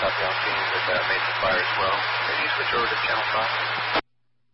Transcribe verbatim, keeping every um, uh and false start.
southbound team that uh, made the fire as well. Can you switch over to channel five?